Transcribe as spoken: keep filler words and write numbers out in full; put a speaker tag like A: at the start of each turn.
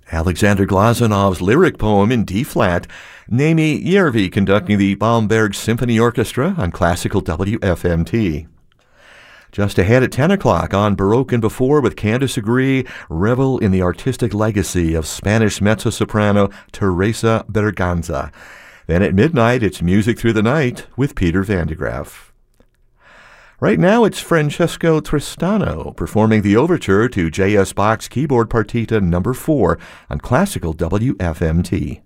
A: Alexander Glazunov's lyric poem in D-flat, Naimi Järvi conducting the Bamberg Symphony Orchestra on classical W F M T. Just ahead at ten o'clock on Baroque and Before with Candice Agree, revel in the artistic legacy of Spanish mezzo-soprano Teresa Berganza. Then at midnight, it's Music Through the Night with Peter Van de Graaff. Right now, it's Francesco Tristano performing the overture to J S Bach's Keyboard Partita number four on classical W F M T.